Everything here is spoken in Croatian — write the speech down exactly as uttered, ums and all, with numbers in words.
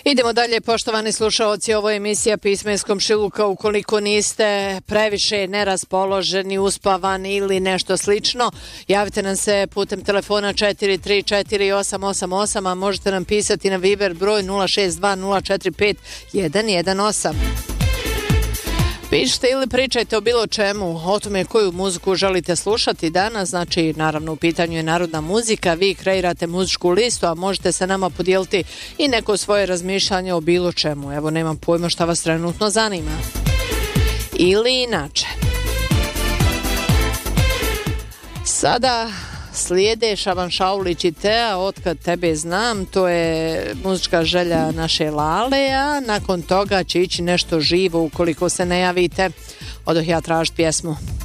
Idemo dalje, poštovani slušaoci, ovo je emisija Pisma iz komšiluka. Ukoliko niste previše neraspoloženi, uspavani ili nešto slično, javite nam se putem telefona četiri tri četiri osam osam osam, a možete nam pisati na Viber broj nula šest dva nula četiri pet jedan jedan osam. Pišite ili pričajte o bilo čemu, o tome koju muziku želite slušati danas, znači naravno u pitanju je narodna muzika, vi kreirate muzičku listu, a možete se nama podijeliti i neko svoje razmišljanje o bilo čemu, evo nemam pojma šta vas trenutno zanima. Ili inače. Sada slijede Šaban Šaulić i Tea, Otkad tebe znam, to je muzička želja naše Lale, a nakon toga će ići nešto živo ukoliko se ne javite. Odoh ja tražiti pjesmu.